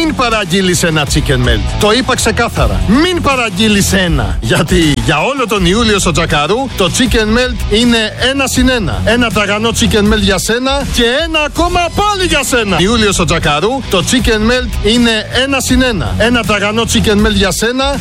μην παραγγείλεις ένα chicken melt. Το είπα ξεκάθαρα. Μην παραγγείλεις ένα. Γιατί για όλο τον Ιούλιο στο Τζακαρού το chicken melt είναι 1+1. Ένα τραγανό chicken melt για σένα και ένα ακόμα πάλι για σένα. Ιούλιο στο Τζακαρού το chicken melt είναι 1+1. Ένα τραγανό chicken melt για σένα